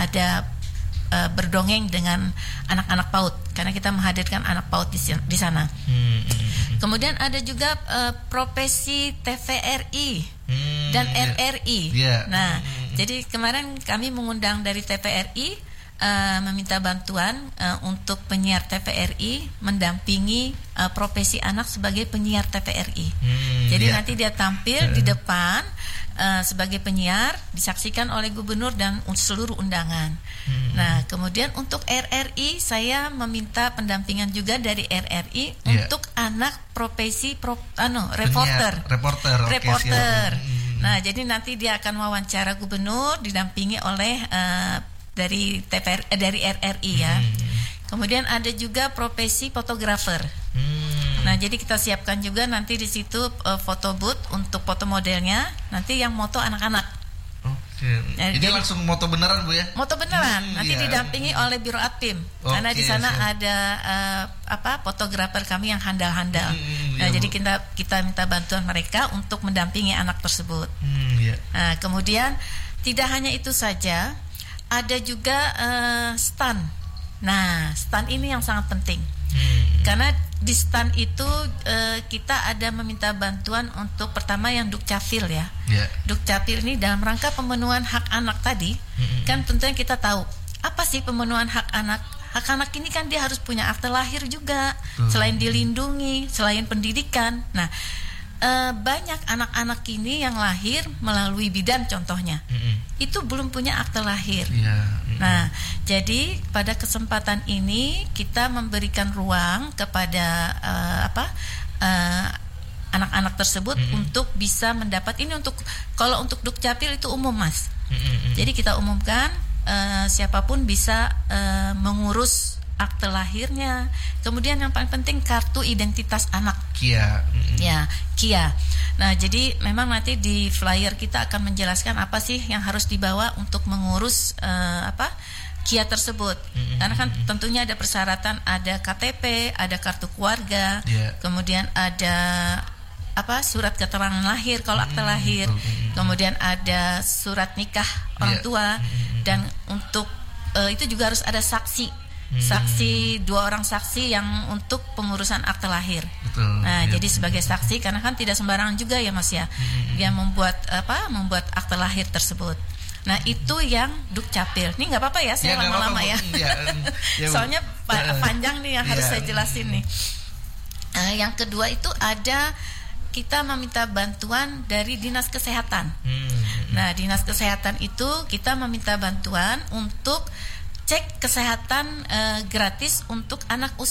ada berdongeng dengan anak-anak PAUD, karena kita menghadirkan anak PAUD di sana. Kemudian ada juga profesi TVRI dan RRI. Nah, jadi kemarin kami mengundang dari TVRI, meminta bantuan untuk penyiar TVRI mendampingi profesi anak sebagai penyiar TVRI. Jadi nanti dia tampil di depan sebagai penyiar, disaksikan oleh gubernur dan seluruh undangan. Nah, kemudian untuk RRI saya meminta pendampingan juga dari RRI untuk anak profesi reporter. Nah, jadi nanti dia akan wawancara gubernur didampingi oleh dari RRI ya. Kemudian ada juga profesi fotografer. Nah, jadi kita siapkan juga nanti di situ foto booth untuk foto modelnya. Nanti yang moto anak-anak. Jadi langsung moto beneran, Bu ya? Moto beneran. Nanti didampingi oleh Biro Adpim. Karena di sana ada fotografer kami yang handal-handal. Nah, jadi kita minta bantuan mereka untuk mendampingi anak tersebut. Nah, kemudian tidak hanya itu saja, ada juga stand. Nah, stand ini yang sangat penting. Karena di stand itu kita ada meminta bantuan untuk pertama yang Dukcapil ya. Dukcapil ini dalam rangka pemenuhan hak anak tadi. Kan tentunya kita tahu apa sih pemenuhan hak anak. Hak anak ini kan dia harus punya akte lahir juga, selain dilindungi, selain pendidikan. Nah, banyak anak-anak ini yang lahir melalui bidan contohnya, itu belum punya akte lahir. Nah, jadi pada kesempatan ini kita memberikan ruang kepada anak-anak tersebut untuk bisa mendapat ini. Untuk kalau untuk Dukcapil itu umum, Mas. Jadi kita umumkan siapapun bisa mengurus akte lahirnya. Kemudian yang paling penting kartu identitas anak. KIA. Nah, jadi memang nanti di flyer kita akan menjelaskan apa sih yang harus dibawa untuk mengurus KIA tersebut. Karena kan tentunya ada persyaratan, ada KTP, ada kartu keluarga, kemudian ada surat keterangan lahir kalau akte lahir, kemudian ada surat nikah orang tua, dan untuk itu juga harus ada saksi. 2 orang saksi yang untuk pengurusan akte lahir. Jadi sebagai saksi, karena kan tidak sembarangan juga ya, Mas ya. Dia membuat akte lahir tersebut. Nah, itu yang Dukcapil. Ini nggak apa-apa ya, saya lama-lama ya. Soalnya panjang nih yang harus saya jelasin nih. Yang kedua itu ada kita meminta bantuan dari Dinas Kesehatan. Nah, Dinas Kesehatan itu kita meminta bantuan untuk cek kesehatan gratis untuk anak usia